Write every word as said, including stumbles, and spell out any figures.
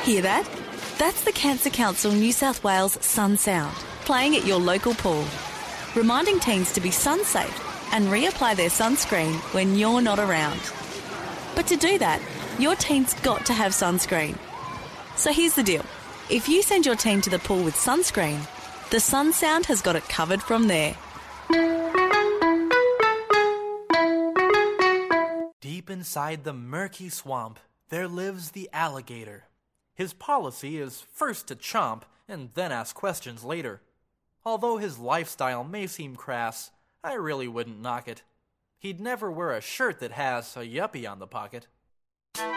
Hear that? That's the Cancer Council New South Wales Sun Sound, playing at your local pool, reminding teens to be sun safe and reapply their sunscreen when you're not around. But to do that, your teen's got to have sunscreen. So here's the deal. If you send your teen to the pool with sunscreen, the Sun Sound has got it covered from there. Deep inside the murky swamp, there lives the alligator. His policy is first to chomp and then ask questions later. Although his lifestyle may seem crass, I really wouldn't knock it. He'd never wear a shirt that has a yuppie on the pocket.